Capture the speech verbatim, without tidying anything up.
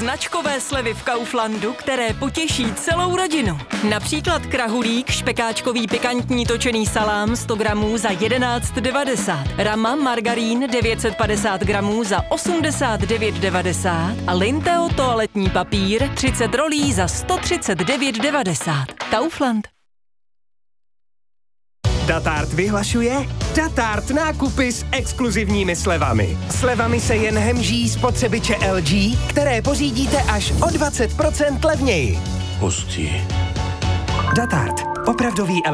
Značkové slevy v Kauflandu, které potěší celou rodinu. Například krahulík, špekáčkový pikantní točený salám sto gramů za jedenáct devadesát, rama margarín devět set padesát gramů za osmdesát devět devadesát a Linteo toaletní papír třicet rolí za sto třicet devět devadesát. Kaufland. Datart vyhlašuje Datart nákupy s exkluzivními slevami. Slevami se jen hemží spotřebiče L G, které pořídíte až o dvacet procent levněji. Hustý. Datart. Opravdový